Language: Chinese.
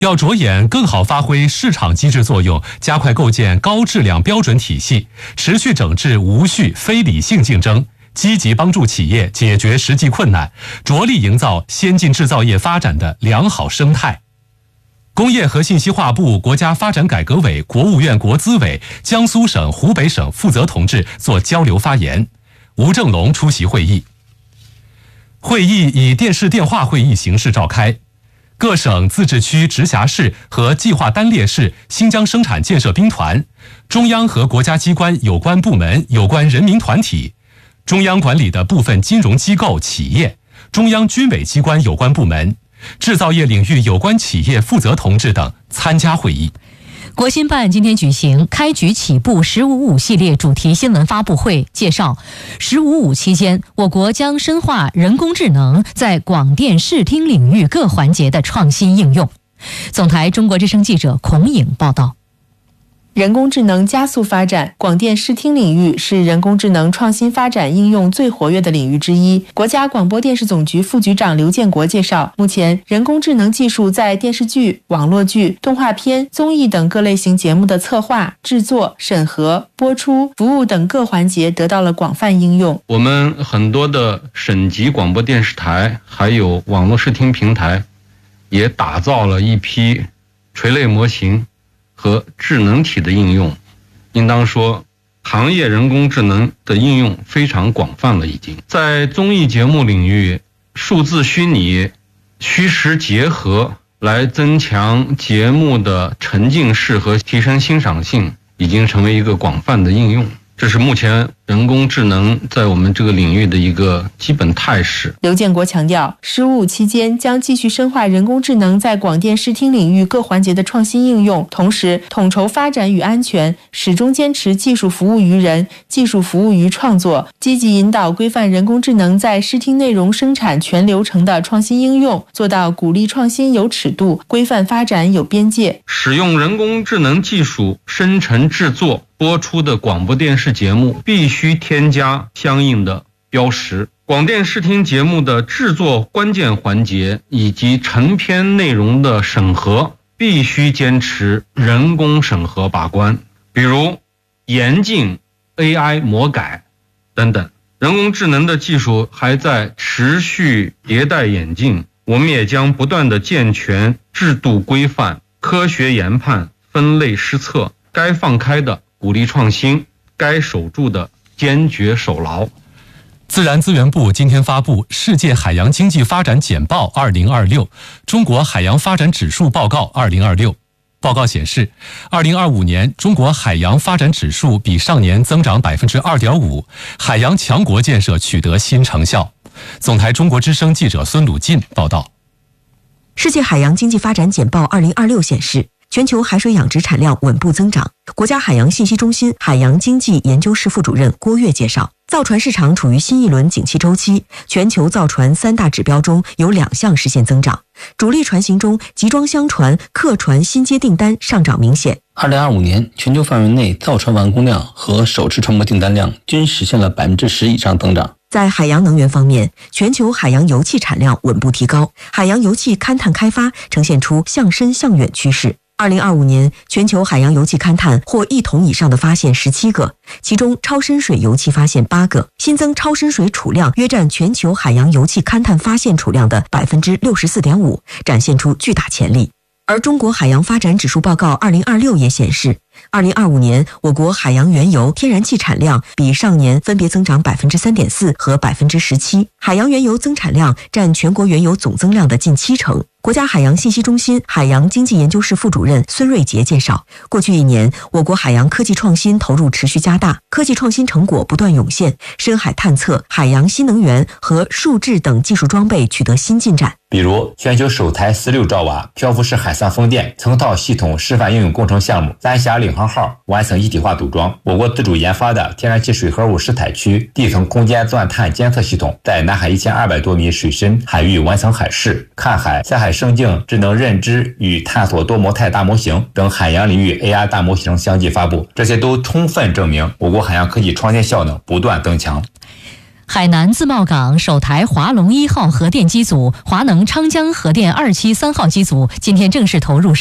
要着眼更好发挥市场机制作用，加快构建高质量标准体系，持续整治无序非理性竞争，积极帮助企业解决实际困难，着力营造先进制造业发展的良好生态。工业和信息化部、国家发展改革委、国务院国资委、江苏省、湖北省负责同志做交流发言，吴正龙出席会议。会议以电视电话会议形式召开，各省、自治区、直辖市和计划单列市新疆生产建设兵团、中央和国家机关有关部门、有关人民团体、中央管理的部分金融机构、企业、中央军委机关有关部门、制造业领域有关企业负责同志等参加会议。 国新办今天举行开局起步“15+5”系列主题新闻发布会，介绍“15+5”期间，我国将深化人工智能在广电视听领域各环节的创新应用。总台中国之声记者孔颖报道。 人工智能加速发展，广电视听领域是人工智能创新发展应用最活跃的领域之一。国家广播电视总局副局长刘建国介绍，目前人工智能技术在电视剧、网络剧、动画片、综艺等各类型节目的策划、制作、审核、播出、服务等各环节得到了广泛应用。 我们很多的省级广播电视台还有网络视听平台也打造了一批垂类模型和智能体的应用，应当说行业人工智能的应用非常广泛了。已经在综艺节目领域，数字虚拟、虚实结合来增强节目的沉浸式和提升欣赏性，已经成为一个广泛的应用。这是目前人工智能在我们这个领域的一个基本态势。 刘建国强调，“15+5”期间将继续深化人工智能在广电视听领域各环节的创新应用，同时统筹发展与安全，始终坚持技术服务于人、技术服务于创作，积极引导规范人工智能在视听内容生产全流程的创新应用，做到鼓励创新有尺度，规范发展有边界。 使用人工智能技术生成制作播出的广播电视节目必须添加相应的标识。广电视听节目的制作关键环节以及成片内容的审核必须坚持人工审核把关，比如严禁 AI 魔改等等。人工智能的技术还在持续迭代演进，我们也将不断地健全制度规范，科学研判，分类施策，该放开的鼓励创新，该守住的坚决守牢。 自然资源部今天发布《世界海洋经济发展简报2026》中国海洋发展指数报告2026。报告显示，2025年中国海洋发展指数比上年增长2.5%，海洋强国建设取得新成效。总台中国之声记者孙鲁进报道。 世界海洋经济发展简报2026显示，全球海水养殖产量稳步增长。国家海洋信息中心海洋经济研究室副主任郭跃介绍，造船市场处于新一轮景气周期，全球造船3大指标中有2项实现增长。主力船型中，集装箱船、客船新接订单上涨明显。 2025年，全球范围内造船完工量和首次船舶订单量均实现了10%以上增长。 在海洋能源方面，全球海洋油气产量稳步提高，海洋油气勘探开发呈现出向深向远趋势。2025年，全球海洋油气勘探或1桶以上的发现17个，其中超深水油气发现8个，新增超深水储量约占全球海洋油气勘探发现储量的64.5%，展现出巨大潜力。而中国海洋发展指数报告2026也显示，2025年我国海洋原油、天然气产量比上年分别增长3.4%和17%，海洋原油增产量占全国原油总增量的近70%。国家海洋信息中心海洋经济研究室副主任孙瑞杰介绍，过去1年，我国海洋科技创新投入持续加大，科技创新成果不断涌现，深海探测、海洋新能源和数智等技术装备取得新进展。 比如，全球首台16兆瓦漂浮式海上风电层套系统示范应用工程项目三峡领航号完成一体化组装。我国自主研发的天然气水合物试采区地层空间钻探监测系统在南海1200多米水深海域完成海试，看海、下海生境智能认知与探索多模态大模型等海洋领域 AR 大模型相继发布，这些都充分证明我国海洋科技创新效能不断增强。 海南自贸港首台华龙1号核电机组、华能昌江核电2期3号机组今天正式投入